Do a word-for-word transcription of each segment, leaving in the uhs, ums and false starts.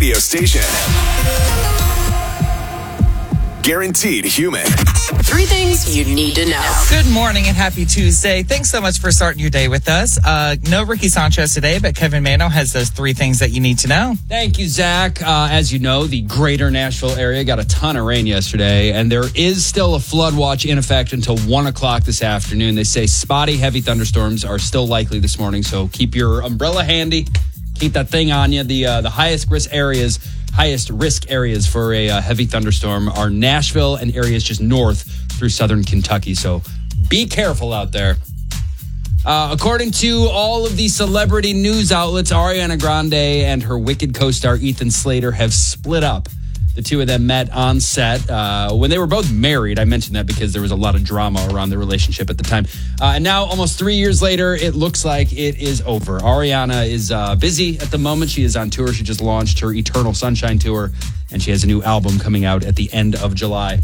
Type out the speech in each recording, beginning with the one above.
radio station. Guaranteed human. Three things you need to know. Good morning and happy Tuesday. Thanks so much for starting your day with us. Uh, no Ricky Sanchez today, but Kevin Mano has those three things that you need to know. Thank you, Zach. Uh, as you know, the greater Nashville area got a ton of rain yesterday, and there is still a flood watch in effect until one o'clock this afternoon. They say spotty heavy thunderstorms are still likely this morning, so keep your umbrella handy. Keep that thing on you. The, uh, the highest risk areas... Highest risk areas for a uh, heavy thunderstorm are Nashville and areas just north through southern Kentucky. So be careful out there. Uh, according to all of the celebrity news outlets, Ariana Grande and her Wicked co-star Ethan Slater have split up. The two of them met on set uh, when they were both married. I mentioned that because there was a lot of drama around the relationship at the time. Uh, and now, almost three years later, it looks like it is over. Ariana is uh, busy at the moment. She is on tour. She just launched her Eternal Sunshine Tour, and she has a new album coming out at the end of July.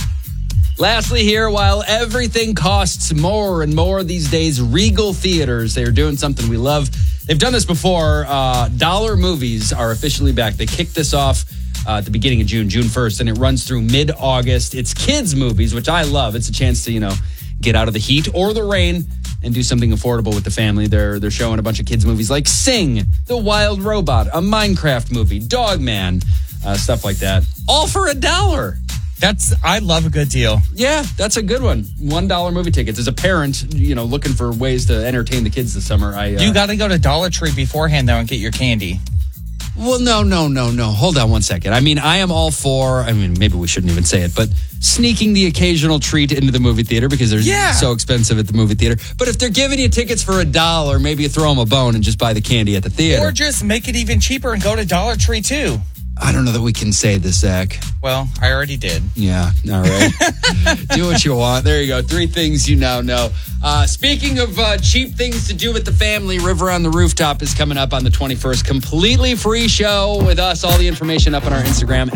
Lastly here, while everything costs more and more these days, Regal Theaters, they are doing something we love. They've done this before. Uh, dollar movies are officially back. They kicked this off Uh, at the beginning of June, June first, and it runs through mid-August. It's kids' movies, which I love. It's a chance to, you know, get out of the heat or the rain and do something affordable with the family. They're they're showing a bunch of kids' movies like Sing, The Wild Robot, a Minecraft movie, Dog Man, uh, stuff like that. All for a dollar. That's I love a good deal. Yeah, that's a good one. One dollar movie tickets. As a parent, you know, looking for ways to entertain the kids this summer, I uh, you got to go to Dollar Tree beforehand though and get your candy. Well, no, no, no, no. Hold on one second. I mean, I am all for, I mean, maybe we shouldn't even say it, but sneaking the occasional treat into the movie theater because they're yeah. so expensive at the movie theater. But if they're giving you tickets for a dollar, maybe you throw them a bone and just buy the candy at the theater. Or just make it even cheaper and go to Dollar Tree too. I don't know that we can say this, Zach. Well, I already did. Yeah, all right. Do what you want. There you go. Three things you now know. Uh, speaking of uh, cheap things to do with the family, River on the Rooftop is coming up on the twenty-first. Completely free show with us. All the information up on our Instagram